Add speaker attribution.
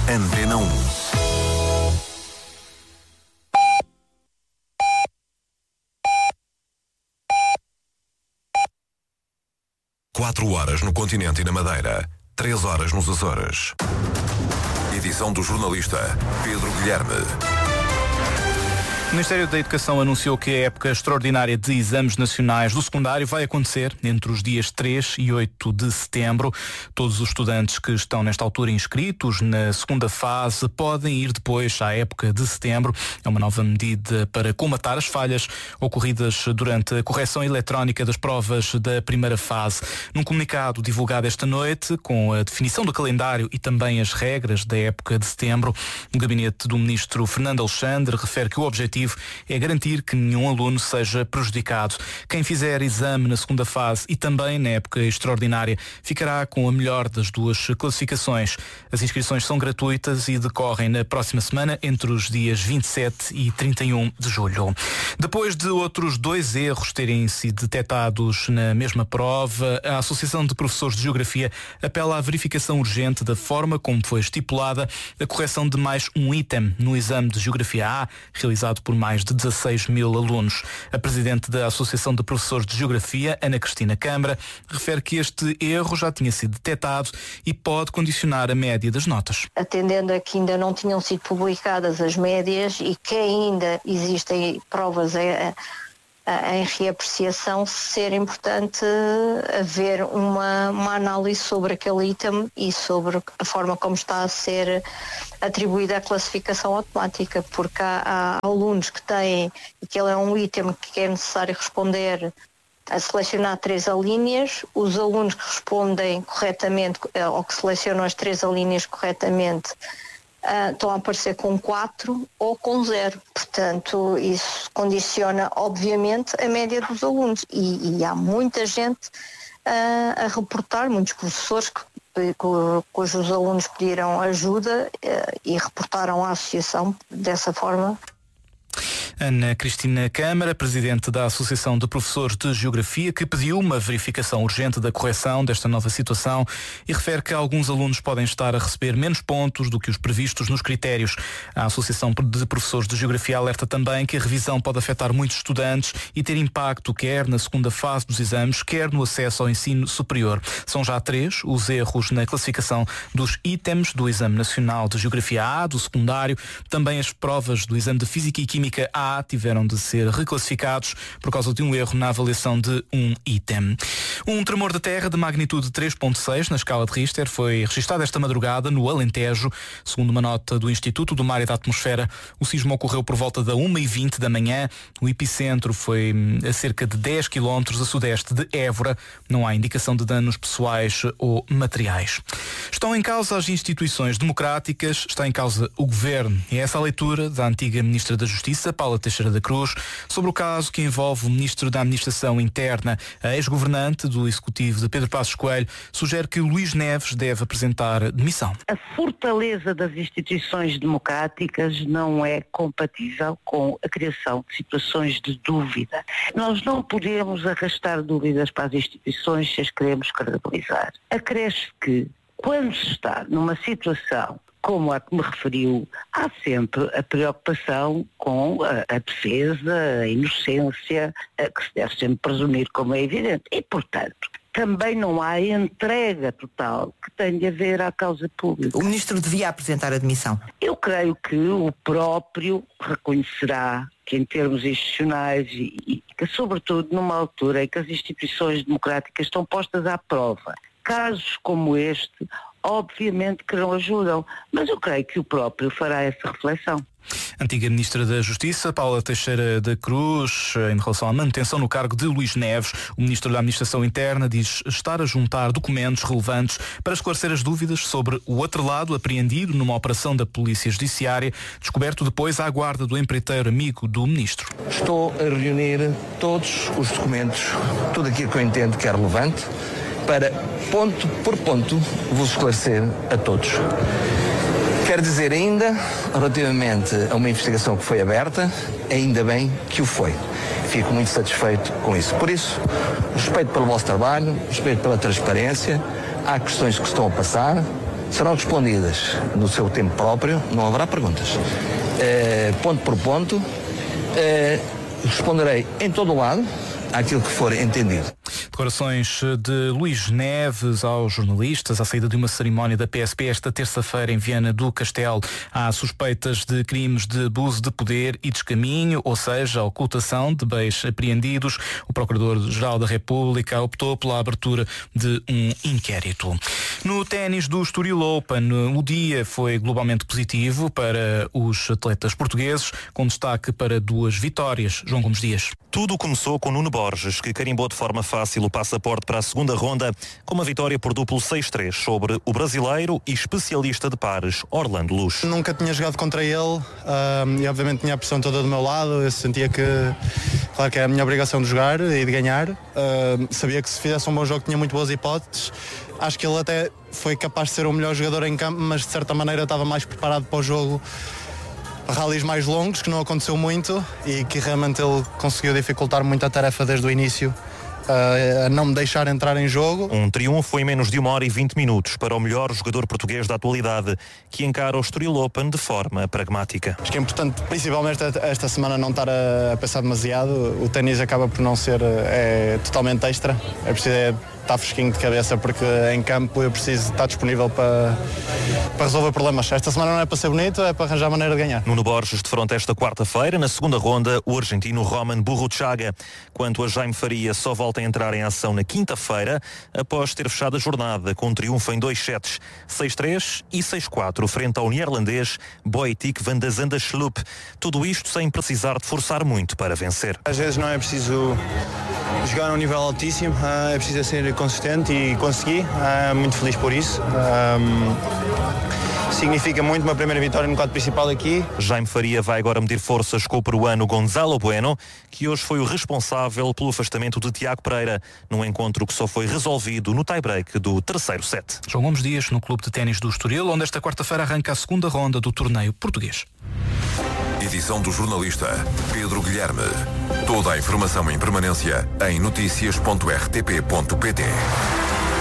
Speaker 1: Antena 1. Quatro horas no continente e na Madeira, 3 horas nos Açores. Edição do jornalista Pedro Guilherme.
Speaker 2: O Ministério da Educação anunciou que a época extraordinária de exames nacionais do secundário vai acontecer entre os dias 3 e 8 de setembro. Todos os estudantes que estão nesta altura inscritos na segunda fase podem ir depois à época de setembro. É uma nova medida para colmatar as falhas ocorridas durante a correção eletrónica das provas da primeira fase. Num comunicado divulgado esta noite, com a definição do calendário e também as regras da época de setembro, o gabinete do ministro Fernando Alexandre refere que o objetivo é garantir que nenhum aluno seja prejudicado. Quem fizer exame na segunda fase e também na época extraordinária ficará com a melhor das duas classificações. As inscrições são gratuitas e decorrem na próxima semana entre os dias 27 e 31 de julho. Depois de outros 2 erros terem sido detectados na mesma prova, a Associação de Professores de Geografia apela à verificação urgente da forma como foi estipulada a correção de mais um item no exame de Geografia A, realizado por mais de 16 mil alunos. A presidente da Associação de Professores de Geografia, Ana Cristina Câmara, refere que este erro já tinha sido detectado e pode condicionar a média das notas.
Speaker 3: Atendendo a que ainda não tinham sido publicadas as médias e que ainda existem provas em reapreciação, ser importante haver uma análise sobre aquele item e sobre a forma como está a ser atribuída a classificação automática, porque há alunos que têm, aquele é um item que é necessário responder a selecionar 3 alíneas, os alunos que respondem corretamente ou que selecionam as 3 alíneas corretamente estão a aparecer com 4 ou com 0. Portanto, isso condiciona, obviamente, a média dos alunos. E há muita gente a reportar, muitos professores cujos alunos pediram ajuda e reportaram à associação dessa forma.
Speaker 2: Ana Cristina Câmara, presidente da Associação de Professores de Geografia, que pediu uma verificação urgente da correção desta nova situação e refere que alguns alunos podem estar a receber menos pontos do que os previstos nos critérios. A Associação de Professores de Geografia alerta também que a revisão pode afetar muitos estudantes e ter impacto quer na segunda fase dos exames, quer no acesso ao ensino superior. São já 3 os erros na classificação dos itens do Exame Nacional de Geografia A, do secundário. Também as provas do Exame de Física e Química A tiveram de ser reclassificados por causa de um erro na avaliação de um item. Um tremor de terra de magnitude 3.6 na escala de Richter foi registado esta madrugada no Alentejo. Segundo uma nota do Instituto do Mar e da Atmosfera, o sismo ocorreu por volta da 1h20 da manhã. O epicentro foi a cerca de 10 km a sudeste de Évora. Não há indicação de danos pessoais ou materiais. Estão em causa as instituições democráticas, está em causa o governo. É essa a leitura da antiga Ministra da Justiça, Paula Teixeira da Cruz, sobre o caso que envolve o Ministro da Administração Interna. A ex-governante do Executivo de Pedro Passos Coelho sugere que Luís Neves deve apresentar demissão.
Speaker 4: A fortaleza das instituições democráticas não é compatível com a criação de situações de dúvida. Nós não podemos arrastar dúvidas para as instituições se as queremos credibilizar. Acresce que, quando se está numa situação como a que me referiu, há sempre a preocupação com a defesa, a inocência, que se deve sempre presumir, como é evidente. E, portanto, também não há entrega total que tenha a ver à causa pública.
Speaker 5: O Ministro devia apresentar a demissão?
Speaker 4: Eu creio que o próprio reconhecerá que, em termos institucionais e que, sobretudo, numa altura em que as instituições democráticas estão postas à prova, casos como este, obviamente que não ajudam, mas eu creio que o próprio fará essa reflexão.
Speaker 2: Antiga Ministra da Justiça, Paula Teixeira da Cruz, em relação à manutenção no cargo de Luís Neves, o Ministro da Administração Interna diz estar a juntar documentos relevantes para esclarecer as dúvidas sobre o outro lado apreendido numa operação da Polícia Judiciária, descoberto depois à guarda do empreiteiro amigo do Ministro.
Speaker 6: Estou a reunir todos os documentos, tudo aquilo que eu entendo que é relevante, para, ponto por ponto, vos esclarecer a todos. Quero dizer ainda, relativamente a uma investigação que foi aberta, ainda bem que o foi. Fico muito satisfeito com isso. Por isso, respeito pelo vosso trabalho, respeito pela transparência, há questões que se estão a passar, serão respondidas no seu tempo próprio, não haverá perguntas. Ponto por ponto, responderei em todo o lado àquilo que for entendido.
Speaker 2: Declarações de Luís Neves aos jornalistas à saída de uma cerimónia da PSP esta terça-feira em Viana do Castelo. Há suspeitas de crimes de abuso de poder e descaminho, ou seja, a ocultação de bens apreendidos. O Procurador-Geral da República optou pela abertura de um inquérito. No ténis do Estoril Open, o dia foi globalmente positivo para os atletas portugueses, com destaque para 2 vitórias. João Gomes Dias.
Speaker 7: Tudo começou com Nuno Borges, que carimbou de forma fácil o passaporte para a segunda ronda, com uma vitória por duplo 6-3 sobre o brasileiro e especialista de pares, Orlando Luz.
Speaker 8: Nunca tinha jogado contra ele e obviamente tinha a pressão toda do meu lado. Eu sentia que, claro que é a minha obrigação de jogar e de ganhar. Sabia que se fizesse um bom jogo tinha muito boas hipóteses. Acho que ele até foi capaz de ser o melhor jogador em campo, mas de certa maneira estava mais preparado para o jogo. Rallies mais longos, que não aconteceu muito e que realmente ele conseguiu dificultar muito a tarefa desde o início, a não me deixar entrar em jogo.
Speaker 7: Um triunfo em menos de 1 hora e 20 minutos para o melhor jogador português da atualidade, que encara o Estoril Open de forma pragmática.
Speaker 8: Acho que é importante, principalmente esta semana, não estar a pensar demasiado. O ténis acaba por não ser totalmente extra. É preciso estar fresquinho de cabeça, porque em campo eu preciso estar disponível para resolver problemas. Esta semana não é para ser bonito, é para arranjar maneira de ganhar.
Speaker 7: Nuno Borges defronta esta quarta-feira, na segunda ronda, o argentino Roman Burruchaga, quanto a Jaime Faria só volta a entrar em ação na quinta-feira, após ter fechado a jornada com um triunfo em 2 sets, 6-3 e 6-4, frente ao neerlandês Boetik van de Zandschulp. Tudo isto sem precisar de forçar muito para vencer.
Speaker 8: Às vezes não é preciso jogar a um nível altíssimo, é preciso ser consistente e consegui, muito feliz por isso. Significa muito uma primeira vitória no quadro principal aqui.
Speaker 7: Jaime Faria vai agora medir forças com o peruano Gonzalo Bueno, que hoje foi o responsável pelo afastamento de Tiago Pereira, num encontro que só foi resolvido no tie-break do 3º set.
Speaker 2: João Gomes Dias, no Clube de Ténis do Estoril, onde esta quarta-feira arranca a segunda ronda do torneio português.
Speaker 1: Edição do jornalista Pedro Guilherme. Toda a informação em permanência em noticias.rtp.pt.